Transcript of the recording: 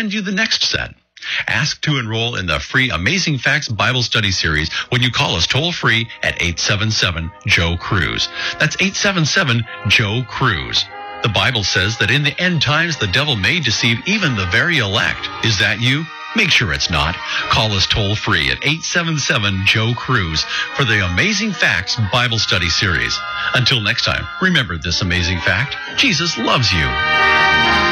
send you the next set. Ask to enroll in the free Amazing Facts Bible Study Series when you call us toll-free at 877-JOE-CRUISE. That's 877-JOE-CRUISE. The Bible says that in the end times, the devil may deceive even the very elect. Is that you? Make sure it's not. Call us toll-free at 877-JOE-CRUISE for the Amazing Facts Bible Study Series. Until next time, remember this amazing fact: Jesus loves you.